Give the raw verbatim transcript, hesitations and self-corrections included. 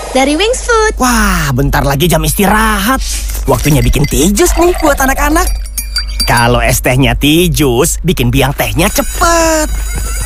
dari Wings Food. Wah, bentar lagi jam istirahat. Waktunya bikin tea jus nih buat anak-anak. Kalau es tehnya tea jus, bikin biang tehnya cepet.